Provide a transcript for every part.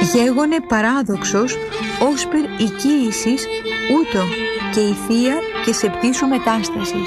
Γέγονε παράδοξος όσπερ οικίησης ούτω και η θεία και σε πτήσου μετάστασης.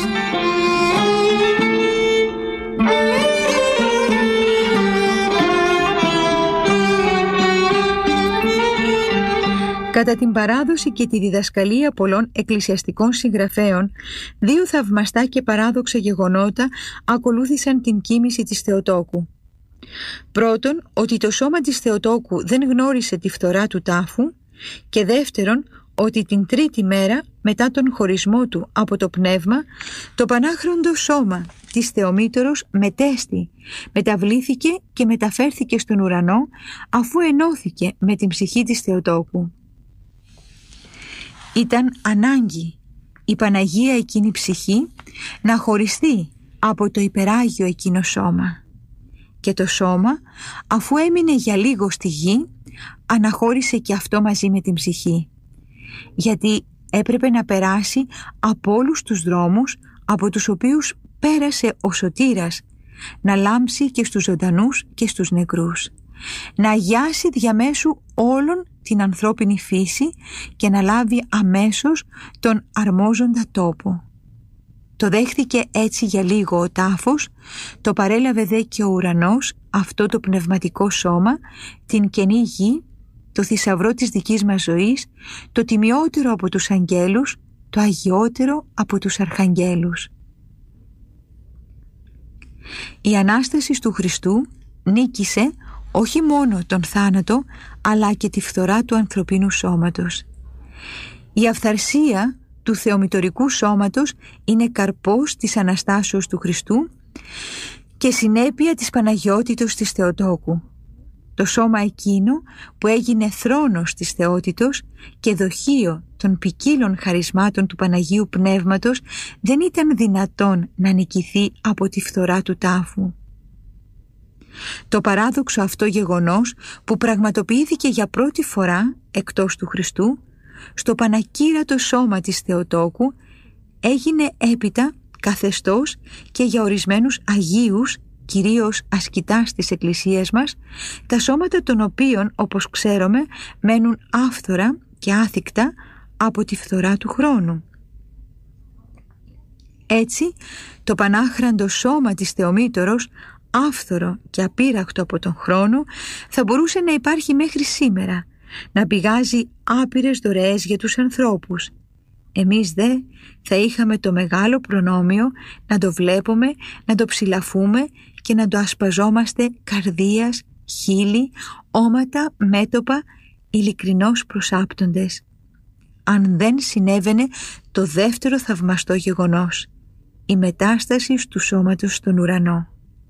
Κατά την παράδοση και τη διδασκαλία πολλών εκκλησιαστικών συγγραφέων, δύο θαυμαστά και παράδοξα γεγονότα ακολούθησαν την κοίμηση της Θεοτόκου. Πρώτον, ότι το σώμα της Θεοτόκου δεν γνώρισε τη φθορά του τάφου, και δεύτερον, ότι την τρίτη μέρα μετά τον χωρισμό του από το πνεύμα, το πανάχροντο σώμα της Θεομήτωρος μετέστη, μεταβλήθηκε και μεταφέρθηκε στον ουρανό, αφού ενώθηκε με την ψυχή της Θεοτόκου. Ήταν ανάγκη η Παναγία εκείνη ψυχή να χωριστεί από το υπεράγιο εκείνο σώμα, και το σώμα, αφού έμεινε για λίγο στη γη, αναχώρησε και αυτό μαζί με την ψυχή, γιατί έπρεπε να περάσει από όλους τους δρόμους από τους οποίους πέρασε ο Σωτήρας, να λάμψει και στους ζωντανούς και στους νεκρούς, να αγιάσει διαμέσου όλων την ανθρώπινη φύση και να λάβει αμέσως τον αρμόζοντα τόπο. Το δέχθηκε έτσι για λίγο ο τάφος, το παρέλαβε δε και ο ουρανός, αυτό το πνευματικό σώμα, την καινή γη, το θησαυρό της δικής μας ζωής, το τιμιότερο από τους αγγέλους, το αγιότερο από τους αρχαγγέλους. Η Ανάσταση του Χριστού νίκησε όχι μόνο τον θάνατο, αλλά και τη φθορά του ανθρωπίνου σώματος. Η αυθαρσία του θεομητορικού σώματος είναι καρπός της Αναστάσεως του Χριστού και συνέπεια της Παναγιότητος της Θεοτόκου. Το σώμα εκείνο που έγινε θρόνος της Θεότητος και δοχείο των ποικίλων χαρισμάτων του Παναγίου Πνεύματος δεν ήταν δυνατόν να νικηθεί από τη φθορά του τάφου. Το παράδοξο αυτό γεγονός που πραγματοποιήθηκε για πρώτη φορά εκτός του Χριστού στο πανακύρατο σώμα της Θεοτόκου έγινε έπειτα καθεστώς και για ορισμένους Αγίους, κυρίως ασκητάς της Εκκλησίας μας, τα σώματα των οποίων, όπως ξέρουμε, μένουν άφθορα και άθικτα από τη φθορά του χρόνου. Έτσι, το πανάχραντο σώμα της Θεομήτωρος, άφθορο και απείραχτο από τον χρόνο, θα μπορούσε να υπάρχει μέχρι σήμερα, να πηγάζει άπειρες δωρεές για τους ανθρώπους. Εμείς δε θα είχαμε το μεγάλο προνόμιο να το βλέπουμε, να το ψηλαφούμε και να το ασπαζόμαστε καρδίας, χείλη, όματα, μέτωπα, ειλικρινώς προσάπτοντες. Αν δεν συνέβαινε το δεύτερο θαυμαστό γεγονός, η μετάσταση του σώματος στον ουρανό.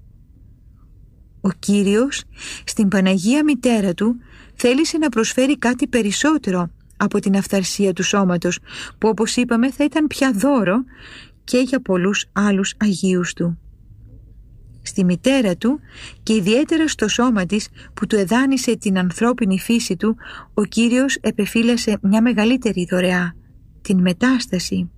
Ο Κύριος στην Παναγία Μητέρα Του θέλησε να προσφέρει κάτι περισσότερο από την αυθαρσία του σώματος, που όπως είπαμε θα ήταν πια δώρο και για πολλούς άλλους Αγίους Του. Στη Μητέρα Του και ιδιαίτερα στο σώμα της που Του εδάνησε την ανθρώπινη φύση Του, ο Κύριος επεφύλασε μια μεγαλύτερη δωρεά, την μετάσταση.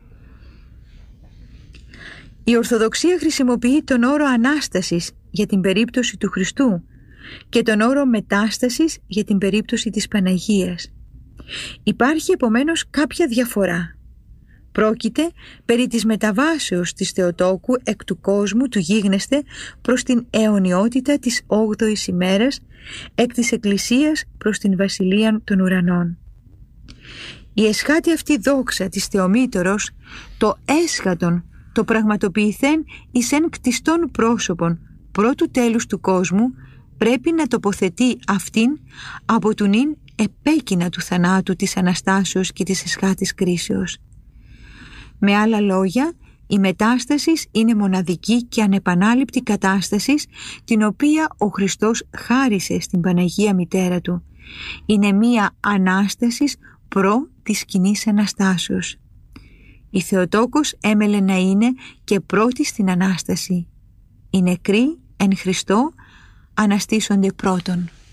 Η Ορθοδοξία χρησιμοποιεί τον όρο Ανάστασης για την περίπτωση του Χριστού και τον όρο Μετάστασης για την περίπτωση της Παναγίας. Υπάρχει επομένως κάποια διαφορά. Πρόκειται περί της μεταβάσεως της Θεοτόκου εκ του κόσμου του γίγνεσθε προς την αιωνιότητα της 8ης ημέρας, εκ της Εκκλησίας προς την Βασιλεία των Ουρανών. Η εσχάτη αυτή δόξα της Θεομήτωρος, το έσχατον, το πραγματοποιηθέν εις εν κτιστών πρόσωπον πρώτου τέλους του κόσμου, πρέπει να τοποθετεί αυτήν από του νυν επέκεινα του θανάτου, της Αναστάσεως και της εσχάτης κρίσεως. Με άλλα λόγια, η μετάσταση είναι μοναδική και ανεπανάληπτη κατάσταση, την οποία ο Χριστός χάρισε στην Παναγία Μητέρα Του. Είναι μία Ανάσταση προ της σκηνής Αναστάσεως. Η Θεοτόκος έμελε να είναι και πρώτη στην Ανάσταση. Οι νεκροί εν Χριστώ αναστήσονται πρώτον.